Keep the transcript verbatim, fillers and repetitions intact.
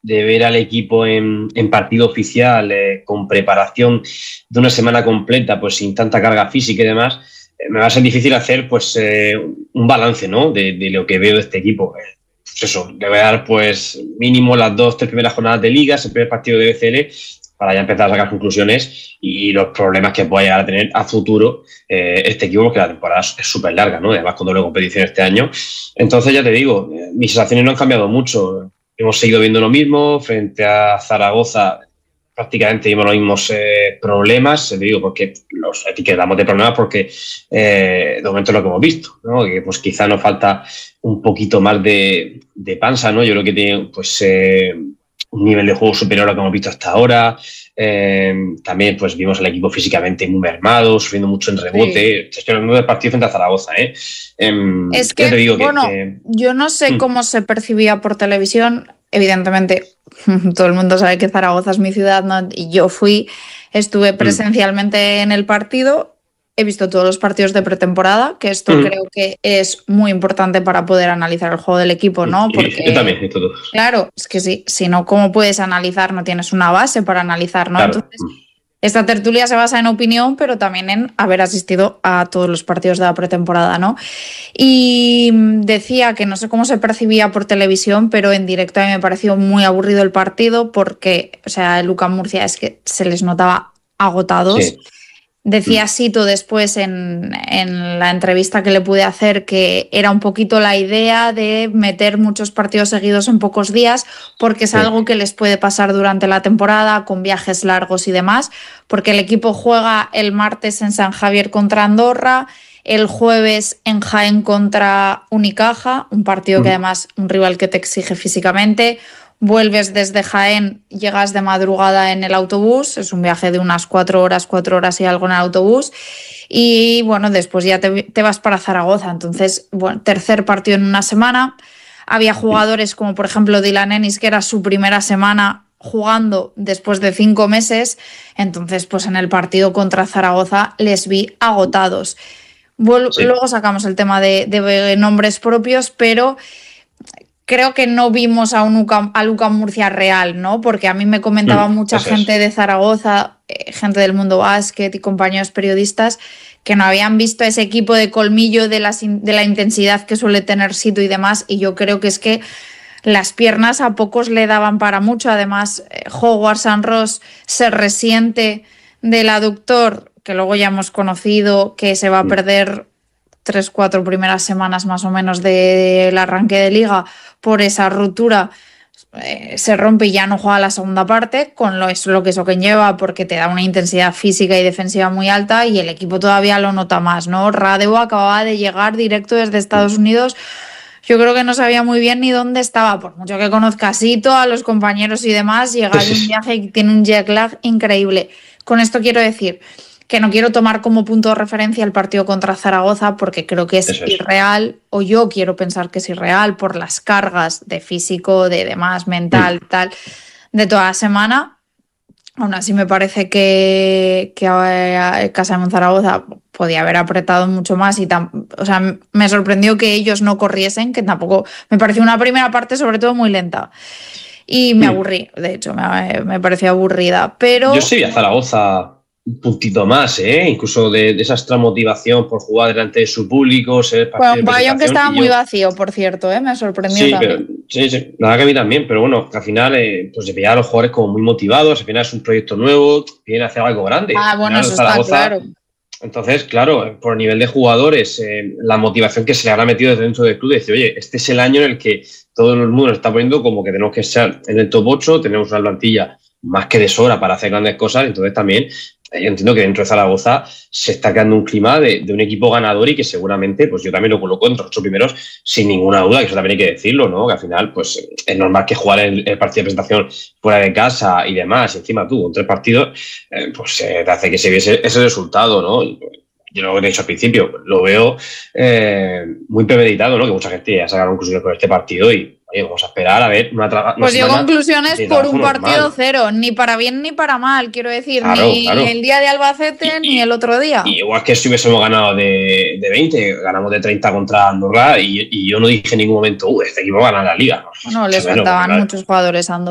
de ver al equipo en, en partido oficial, eh, con preparación de una semana completa, pues sin tanta carga física y demás, eh, me va a ser difícil hacer pues eh, un balance, ¿no? de, de lo que veo de este equipo. Eh, pues eso, le voy a dar pues mínimo las dos, tres primeras jornadas de liga, el primer partido de B C L, para ya empezar a sacar conclusiones y los problemas que pueda llegar a tener a futuro eh, este equipo, porque la temporada es súper larga, ¿no? Además con doble competición este año. Entonces ya te digo, eh, mis sensaciones no han cambiado mucho. Hemos seguido viendo lo mismo. Frente a Zaragoza prácticamente vimos los mismos eh, problemas, te digo, porque los etiquetamos de problemas porque eh, de momento es lo que hemos visto, ¿no? Que pues quizá nos falta un poquito más de, de panza, ¿no? Yo creo que tiene pues eh, un nivel de juego superior a lo que hemos visto hasta ahora. Eh, también pues vimos al equipo físicamente muy mermado, sufriendo mucho en rebote. Sí. Estoy hablando del partido frente a Zaragoza, ¿eh? Eh, es que, te digo bueno, que, que... yo no sé mm. cómo se percibía por televisión. Evidentemente, todo el mundo sabe que Zaragoza es mi ciudad, ¿no? Y yo fui, estuve presencialmente mm. en el partido. He visto todos los partidos de pretemporada, que esto mm. creo que es muy importante para poder analizar el juego del equipo, ¿no? Porque, yo también, he visto todos. Claro, es que sí, si no, ¿cómo puedes analizar? No tienes una base para analizar, ¿no? Claro. Entonces, esta tertulia se basa en opinión, pero también en haber asistido a todos los partidos de la pretemporada, ¿no? Y decía que no sé cómo se percibía por televisión, pero en directo a mí me pareció muy aburrido el partido porque, o sea, el UCAM Murcia es que se les notaba agotados. Sí. Decía Sito después en, en la entrevista que le pude hacer que era un poquito la idea de meter muchos partidos seguidos en pocos días porque es sí. algo que les puede pasar durante la temporada con viajes largos y demás, porque el equipo juega el martes en San Javier contra Andorra, el jueves en Jaén contra Unicaja, un partido mm. que además un rival que te exige físicamente. Vuelves desde Jaén, llegas de madrugada en el autobús, es un viaje de unas cuatro horas, cuatro horas y algo en el autobús, y bueno, después ya te, te vas para Zaragoza. Entonces, bueno, tercer partido en una semana. Había jugadores como por ejemplo Dylan Ennis, que era su primera semana jugando después de cinco meses, entonces pues en el partido contra Zaragoza les vi agotados. Vuel- sí. Luego sacamos el tema de, de nombres propios, pero... creo que no vimos a un UCAM, al UCAM Murcia real, ¿no? Porque a mí me comentaba mm, mucha gente es. de Zaragoza, eh, gente del mundo básquet y compañeros periodistas, que no habían visto ese equipo de colmillo, de la, de la intensidad que suele tener Sito y demás, y yo creo que es que las piernas a pocos le daban para mucho. Además, eh, Howard San Ross se resiente del aductor, que luego ya hemos conocido, que se va a perder tres, cuatro primeras semanas más o menos del arranque de liga por esa ruptura, eh, se rompe y ya no juega la segunda parte, con lo, es lo que eso conlleva, porque te da una intensidad física y defensiva muy alta y el equipo todavía lo nota más, ¿no? Radevo acababa de llegar directo desde Estados Unidos. Yo creo que no sabía muy bien ni dónde estaba, por mucho que conozca a Sito, a los compañeros y demás, llega de un viaje y tiene un jet lag increíble. Con esto quiero decir que no quiero tomar como punto de referencia el partido contra Zaragoza porque creo que es, es irreal, o yo quiero pensar que es irreal por las cargas de físico, de demás, mental, mm. tal, de toda la semana. Aún así me parece que, que Casa de Zaragoza podía haber apretado mucho más y tam, o sea, me sorprendió que ellos no corriesen, que tampoco me pareció una primera parte sobre todo muy lenta. Y me mm. aburrí, de hecho, me, me pareció aburrida, pero... Yo sí a Zaragoza un puntito más, ¿eh? Incluso de, de esa extra motivación por jugar delante de su público. Ser bueno, un pabellón que estaba muy yo... vacío, por cierto, ¿eh? Me sorprendió sí, también. Pero, sí, sí, nada que a mí también, pero bueno, al final eh, pues se veía a los jugadores como muy motivados, al final es un proyecto nuevo, viene a hacer algo grande. Ah, bueno, final, eso Zaragoza, está claro. Entonces, claro, por nivel de jugadores, eh, la motivación que se le habrá metido desde dentro del club, de decir, oye, este es el año en el que todo el mundo nos está poniendo como que tenemos que estar en el top ocho, tenemos una plantilla más que de sobra para hacer grandes cosas, entonces también yo entiendo que dentro de Zaragoza se está creando un clima de, de un equipo ganador y que seguramente, pues yo también lo coloco entre los ocho primeros sin ninguna duda, que eso también hay que decirlo, ¿no? Que al final, pues es normal que jugar el, el partido de presentación fuera de casa y demás, y encima tú, con tres partidos, eh, pues eh, te hace que se viese ese resultado, ¿no? Y, yo lo he dicho al principio, lo veo eh, muy premeditado, ¿no? Que mucha gente ya sacaron conclusiones con este partido y oye, vamos a esperar a ver una traga. Pues yo conclusiones por un partido normal. Cero, ni para bien ni para mal, quiero decir, claro, ni claro. el día de Albacete y, ni el otro día. Y igual que si hubiésemos ganado de, de veinte, ganamos de treinta contra Andorra y, y yo no dije en ningún momento, uh, este equipo va a ganar la liga. Bueno, les faltaban bueno, muchos jugadores a Andorra.